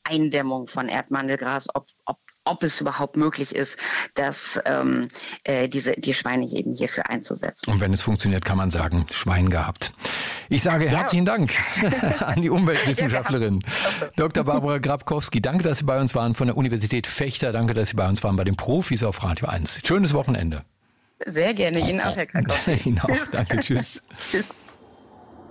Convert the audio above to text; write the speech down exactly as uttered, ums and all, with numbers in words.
Eindämmung von Erdmandelgras, ob, ob, ob es überhaupt möglich ist, dass ähm, äh, diese, die Schweine eben hierfür einzusetzen. Und wenn es funktioniert, kann man sagen, Schwein gehabt. Ich sage ja. herzlichen Dank an die Umweltwissenschaftlerin ja, Doktor Barbara Grabkowski. Danke, dass Sie bei uns waren von der Universität Vechta. Danke, dass Sie bei uns waren bei den Profis auf Radio eins. Schönes Wochenende. Sehr gerne. Ihnen auch, Herr Krakowski. Ihnen auch. Danke. Tschüss. Tschüss.